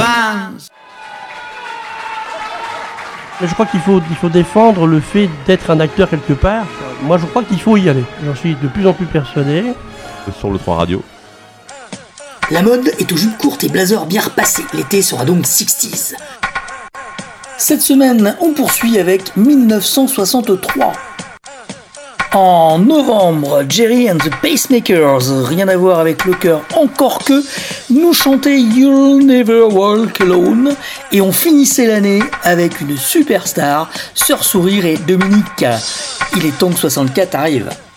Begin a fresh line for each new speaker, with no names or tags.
avance.
Mais je crois qu'il faut défendre le fait d'être un acteur quelque part. Moi, je crois qu'il faut y aller. J'en suis de plus en plus persuadé.
Sur le 3 Radio.
La mode est aux jupes courtes et blazers bien repassés. L'été sera donc 60s. Cette semaine, on poursuit avec 1963. En novembre, Jerry and the Pacemakers, rien à voir avec le cœur, encore que, nous chantaient You'll Never Walk Alone, et on finissait l'année avec une superstar, Sœur Sourire et Dominique. Il est temps que 64 arrive.